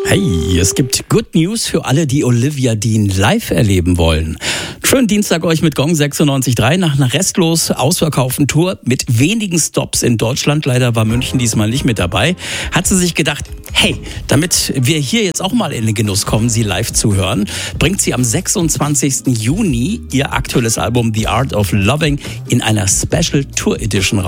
Hey, es gibt Good News für alle, die Olivia Dean live erleben wollen. Schönen Dienstag euch mit Gong 96.3 nach einer restlos ausverkauften Tour mit wenigen Stops in Deutschland. Leider war München diesmal nicht mit dabei. Hat sie sich gedacht, hey, damit wir hier jetzt auch mal in den Genuss kommen, sie live zu hören, bringt sie am 26. Juni ihr aktuelles Album The Art of Loving in einer Special Tour Edition raus.